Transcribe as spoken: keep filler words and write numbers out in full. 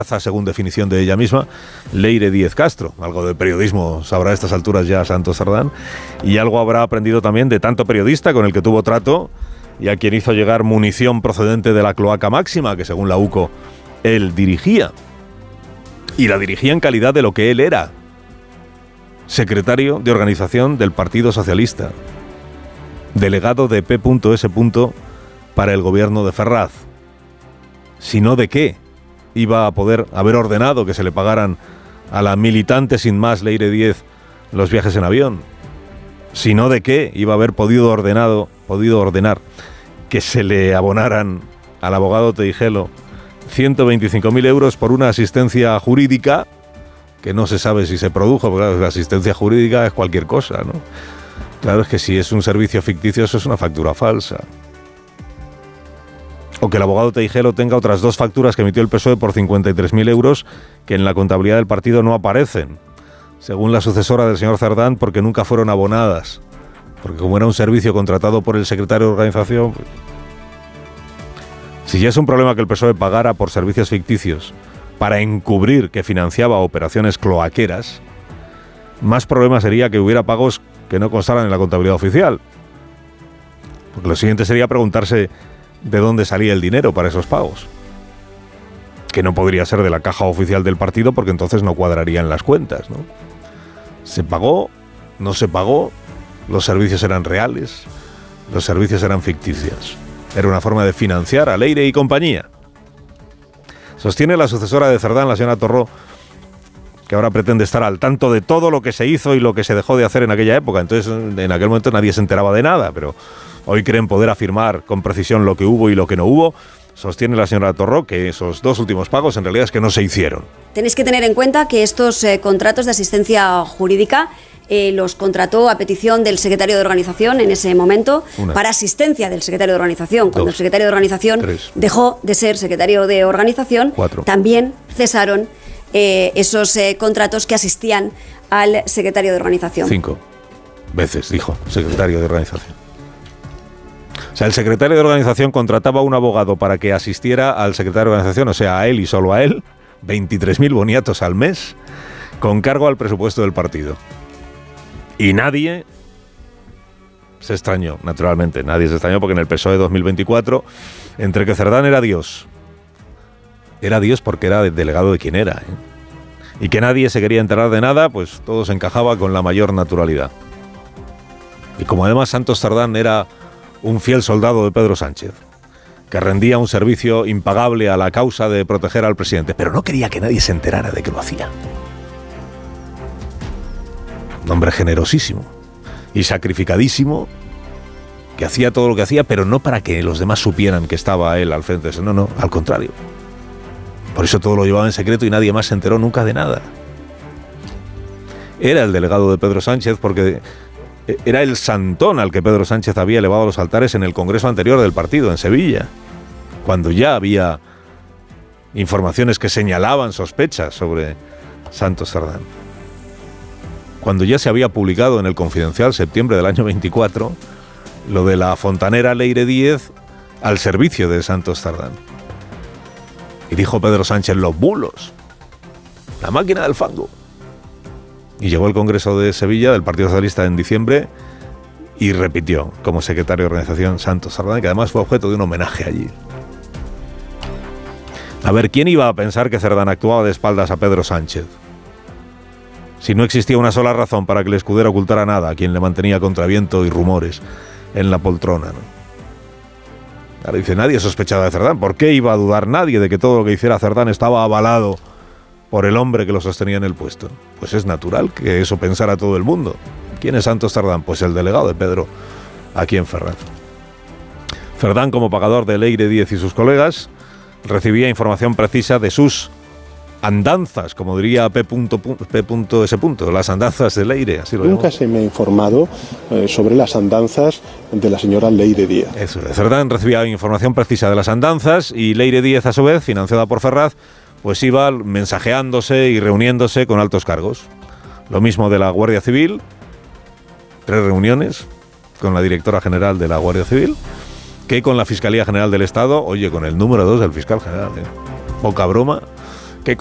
según definición de ella misma, Leire Díez Castro. Algo de periodismo sabrá a estas alturas ya Santos Cerdán, y algo habrá aprendido también de tanto periodista con el que tuvo trato y a quien hizo llegar munición procedente de la cloaca máxima, que según la UCO él dirigía. Y la dirigía en calidad de lo que él era: secretario de organización del Partido Socialista, delegado de P S para el gobierno de Ferraz. Si no, ¿de qué iba a poder haber ordenado que se le pagaran a la militante sin más Leire Díez los viajes en avión? Si no, ¿de qué iba a haber podido ordenado, podido ordenar que se le abonaran al abogado Teijelo ciento veinticinco mil euros por una asistencia jurídica que no se sabe si se produjo, porque claro, la asistencia jurídica es cualquier cosa, ¿no? Claro, es que si es un servicio ficticio, eso es una factura falsa. O que el abogado Teijelo tenga otras dos facturas que emitió el P S O E por cincuenta y tres mil euros que en la contabilidad del partido no aparecen, según la sucesora del señor Cerdán, porque nunca fueron abonadas. Porque como era un servicio contratado por el secretario de organización, pues, si ya es un problema que el P S O E pagara por servicios ficticios para encubrir que financiaba operaciones cloaqueras, más problema sería que hubiera pagos que no constaran en la contabilidad oficial. Porque lo siguiente sería preguntarse de dónde salía el dinero para esos pagos. Que no podría ser de la caja oficial del partido, porque entonces no cuadrarían las cuentas, ¿no? ¿Se pagó? ¿No se pagó? ¿Los servicios eran reales? ¿Los servicios eran ficticios? Era una forma de financiar a Leire y compañía. Sostiene la sucesora de Cerdán, la señora Torró, que ahora pretende estar al tanto de todo lo que se hizo y lo que se dejó de hacer en aquella época. Entonces, en aquel momento nadie se enteraba de nada, pero hoy creen poder afirmar con precisión lo que hubo y lo que no hubo. Sostiene la señora Torró que esos dos últimos pagos en realidad es que no se hicieron. Tenéis que tener en cuenta que estos eh, contratos de asistencia jurídica eh, los contrató a petición del secretario de organización en ese momento, Una. para asistencia del secretario de organización. Cuando Dos. el secretario de organización Tres. dejó de ser secretario de organización, Cuatro. también cesaron eh, esos eh, contratos que asistían al secretario de organización. Cinco veces, dijo, secretario de organización. O sea, el secretario de organización contrataba a un abogado para que asistiera al secretario de organización, o sea, a él y solo a él, veintitrés mil boniatos al mes, con cargo al presupuesto del partido. Y nadie se extrañó, naturalmente, nadie se extrañó, porque en el P S O E dos mil veinticuatro, entre que Cerdán era Dios, era Dios porque era delegado de quien era, ¿eh? Y que nadie se quería enterar de nada, pues todo se encajaba con la mayor naturalidad. Y como además Santos Cerdán era un fiel soldado de Pedro Sánchez, que rendía un servicio impagable a la causa de proteger al presidente, pero no quería que nadie se enterara de que lo hacía. Un hombre generosísimo y sacrificadísimo, que hacía todo lo que hacía, pero no para que los demás supieran que estaba él al frente. No, no, al contrario. Por eso todo lo llevaba en secreto y nadie más se enteró nunca de nada. Era el delegado de Pedro Sánchez porque era el santón al que Pedro Sánchez había elevado a los altares en el congreso anterior del partido, en Sevilla, cuando ya había informaciones que señalaban sospechas sobre Santos Cerdán. Cuando ya se había publicado en el Confidencial, septiembre del año veinticuatro, lo de la fontanera Leire Díez al servicio de Santos Cerdán. Y dijo Pedro Sánchez, los bulos, la máquina del fango. Y llegó el Congreso de Sevilla del Partido Socialista en diciembre y repitió como secretario de organización Santos Cerdán, que además fue objeto de un homenaje allí. A ver, ¿quién iba a pensar que Cerdán actuaba de espaldas a Pedro Sánchez? Si no existía una sola razón para que el escudero ocultara nada a quien le mantenía contra viento y rumores en la poltrona, ¿no? Ahora dice, nadie sospechaba de Cerdán. ¿Por qué iba a dudar nadie de que todo lo que hiciera Cerdán estaba avalado por el hombre que lo sostenía en el puesto? Pues es natural que eso pensara todo el mundo. ¿Quién es Santos Cerdán? Pues el delegado de Pedro aquí en Ferraz. Cerdán, como pagador de Leire Díez y sus colegas, recibía información precisa de sus andanzas, como diría P S las andanzas de Leire. Así lo Nunca llamo. Se me ha informado eh, sobre las andanzas de la señora Leire Díez. Eso, Cerdán recibía información precisa de las andanzas y Leire Díez, a su vez, financiada por Ferraz, pues iba mensajeándose y reuniéndose con altos cargos. Lo mismo de la Guardia Civil, tres reuniones con la directora general de la Guardia Civil, que con la Fiscalía General del Estado, oye, con el número dos del fiscal general, ¿eh? Poca broma.